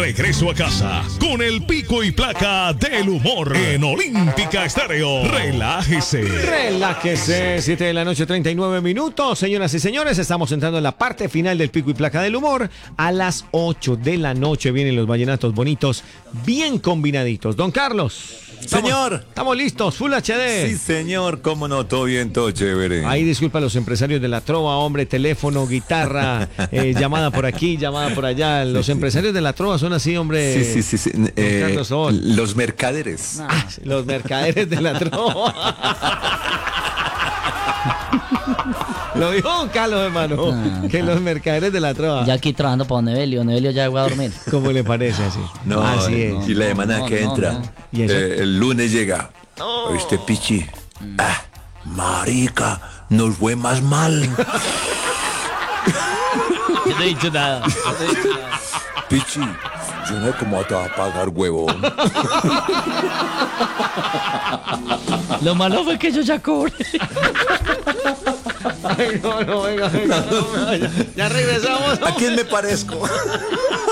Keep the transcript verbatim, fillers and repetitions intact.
regreso a casa con el pico y placa del humor en Olímpica Estéreo. Relájese. Relájese. siete de la noche, treinta y nueve minutos. Señoras y señores, estamos entrando en la parte final del pico y placa del humor. A las ocho de la noche vienen los vallenatos bonitos, bien combinaditos. Don Carlos. Estamos, señor. Estamos listos, Full H D. Sí, señor, cómo no, todo bien, todo chévere. Ahí disculpa a los empresarios de la trova, hombre, teléfono, guitarra, eh, llamada por aquí, llamada por allá. Los empresarios de la trova son así, hombre. Sí, sí, sí, sí. Eh, Carlos Sol. Los mercaderes. Ah, los mercaderes de la trova. Lo dijo don Carlos, hermano, Ah, que los mercaderes de la trova. Ya aquí trabajando para Nevelio, Nevelio ya va a dormir. ¿Cómo le parece así? No, Así es. y la semana no, que no, entra, no. ¿Y eso? eh, el lunes llega. ¿Oíste, Pichi? Ah, marica, nos fue más mal. Yo no he dicho nada. Yo no he dicho nada. Pichi, yo no sé cómo te va a pagar, huevón. Lo malo fue que yo ya cobré. Ay, no, no, venga, venga, no, no, ya, ya regresamos. ¿A quién me parezco?